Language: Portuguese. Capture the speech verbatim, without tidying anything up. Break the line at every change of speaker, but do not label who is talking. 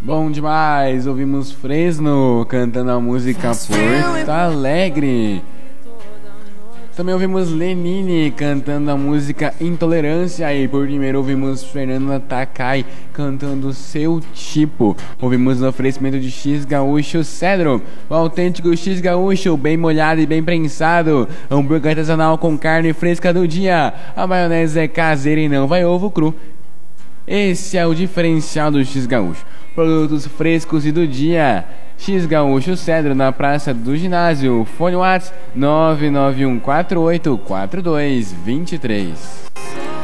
Bom demais, ouvimos Fresno cantando a música Porto Alegre. Também ouvimos Lenine cantando a música Intolerância. E por primeiro ouvimos Fernanda Takai cantando Seu Tipo. Ouvimos o oferecimento de X Gaúcho Cedro, o autêntico X Gaúcho, bem molhado e bem prensado. Hambúrguer artesanal com carne fresca do dia. A maionese é caseira e não vai ovo cru. Esse é o diferencial do X Gaúcho. Produtos frescos e do dia. X Gaúcho Cedro, na Praça do Ginásio. Fone WhatsApp nove nove um quatro oito quatro dois dois três.